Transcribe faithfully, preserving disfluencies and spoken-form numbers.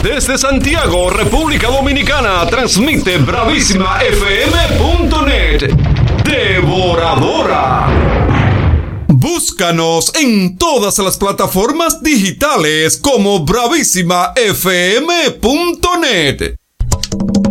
Desde Santiago, República Dominicana, transmite bravísima f m punto net. Devoradora. Búscanos en todas las plataformas digitales como bravísima f m punto net.